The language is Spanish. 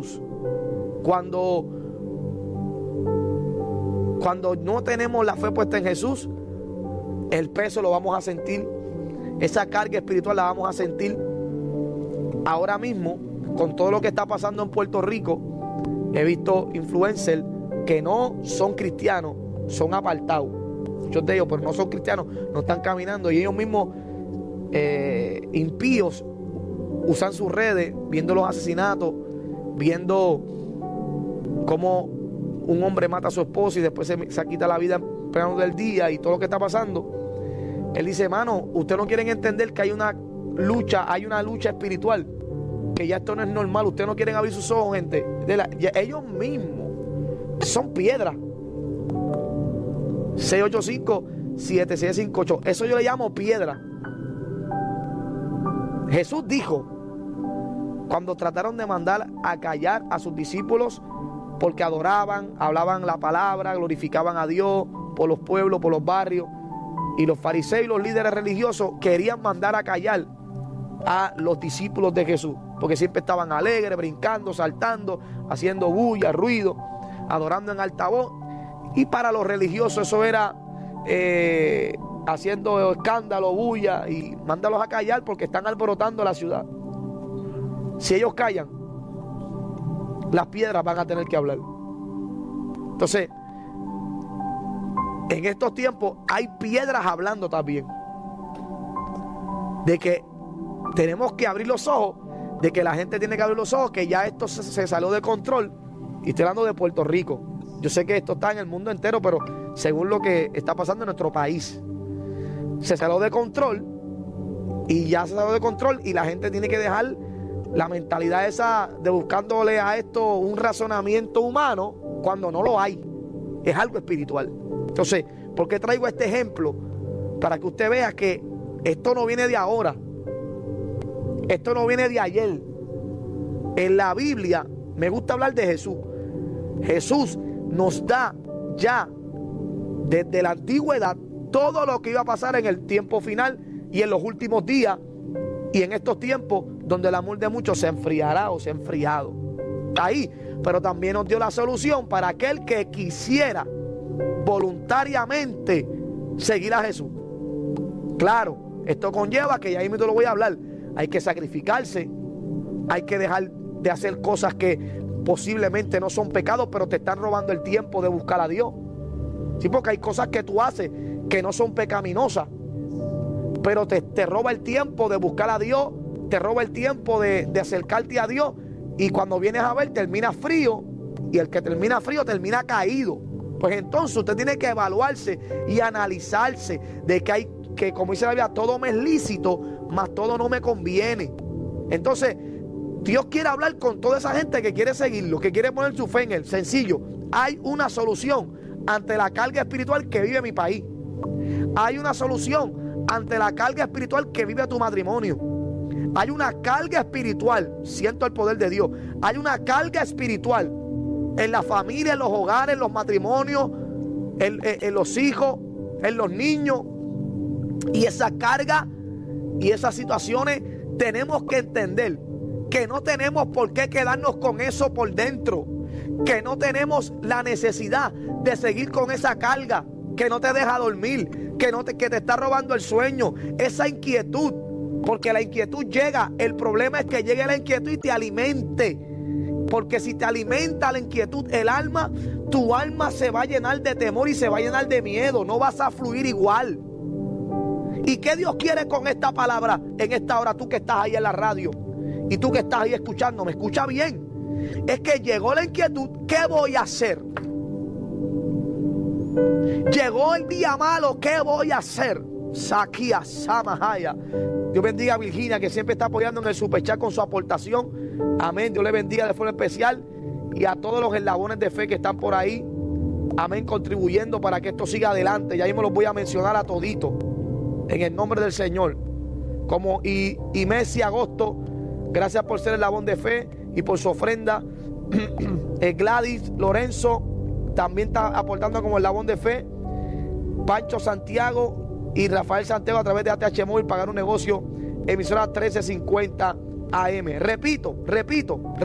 Jesús. Cuando no tenemos la fe puesta en Jesús, el peso lo vamos a sentir, esa carga espiritual la vamos a sentir. Ahora mismo, con todo lo que está pasando en Puerto Rico, he visto influencers que no son cristianos, son apartados. Muchos de ellos, pero no son cristianos, no están caminando, y ellos mismos, impíos, usan sus redes, viendo los asesinatos, viendo cómo un hombre mata a su esposa y después se quita la vida en pleno del día y todo lo que está pasando. Él dice, hermano, ustedes no quieren entender que hay una lucha espiritual, que ya esto no es normal. Ustedes no quieren abrir sus ojos, gente. Ellos mismos son piedras. 685-7658. Eso yo le llamo piedra. Jesús dijo, cuando trataron de mandar a callar a sus discípulos porque adoraban, hablaban la palabra, glorificaban a Dios por los pueblos, por los barrios, y los fariseos y los líderes religiosos querían mandar a callar a los discípulos de Jesús, porque siempre estaban alegres, brincando, saltando, haciendo bulla, ruido, adorando en alta voz. Y para los religiosos eso era haciendo escándalo, bulla, y mándalos a callar porque están alborotando la ciudad. Si ellos callan, las piedras van a tener que hablar. Entonces, en estos tiempos hay piedras hablando también, de que tenemos que abrir los ojos, de que la gente tiene que abrir los ojos, que ya esto se salió de control. Y estoy hablando de Puerto Rico. Yo sé que esto está en el mundo entero, pero según lo que está pasando en nuestro país, se salió de control, y ya se salió de control, y la gente tiene que dejar la mentalidad esa de buscándole a esto un razonamiento humano cuando no lo hay. Es algo espiritual. Entonces, ¿por qué traigo este ejemplo? Para que usted vea que esto no viene de ahora, esto no viene de ayer. En la Biblia, me gusta hablar de Jesús. Jesús nos da ya desde la antigüedad todo lo que iba a pasar en el tiempo final y en los últimos días, y en estos tiempos donde el amor de muchos se enfriará o se ha enfriado. Ahí, pero también nos dio la solución para aquel que quisiera voluntariamente seguir a Jesús. Claro, esto conlleva que ya ahí mismo lo voy a hablar. Hay que sacrificarse, hay que dejar de hacer cosas que posiblemente no son pecados, pero te están robando el tiempo de buscar a Dios. Sí, porque hay cosas que tú haces que no son pecaminosas, pero te roba el tiempo de buscar a Dios, te roba el tiempo de acercarte a Dios, y cuando vienes a ver termina frío, y el que termina frío termina caído. Pues entonces usted tiene que evaluarse y analizarse de que hay que, como dice la Biblia, todo me es lícito, mas todo no me conviene. Entonces Dios quiere hablar con toda esa gente que quiere seguirlo, que quiere poner su fe en Él. Sencillo, hay una solución ante la carga espiritual que vive mi país. Hay una solución ante la carga espiritual que vive tu matrimonio. Hay una carga espiritual, siento el poder de Dios. Hay una carga espiritual en la familia, en los hogares, en los matrimonios, en los hijos, en los niños. Y esa carga y esas situaciones tenemos que entender que no tenemos por qué quedarnos con eso por dentro, que no tenemos la necesidad de seguir con esa carga que no te deja dormir, que te está robando el sueño, esa inquietud, porque la inquietud llega. El problema es que llegue la inquietud y te alimente, porque si te alimenta la inquietud, tu alma se va a llenar de temor y se va a llenar de miedo, no vas a fluir igual. ¿Y qué Dios quiere con esta palabra en esta hora? Tú que estás ahí en la radio y tú que estás ahí escuchándome, escucha bien. Es que llegó la inquietud. ¿Qué voy a hacer? Llegó el día malo. ¿Qué voy a hacer? Saquia Samahaya. Dios bendiga a Virginia, que siempre está apoyando en el superchat con su aportación. Amén. Dios le bendiga de forma especial. Y a todos los eslabones de fe que están por ahí. Amén. Contribuyendo para que esto siga adelante. Ya mismo los voy a mencionar a todito, en el nombre del Señor. Como y Messi Agosto, gracias por ser el eslabón de fe y por su ofrenda. Gladys Lorenzo también está aportando como el eslabón de fe. Pancho Santiago y Rafael Santiago a través de ATH Móvil, pagar un negocio, emisora 1350 AM. Repito.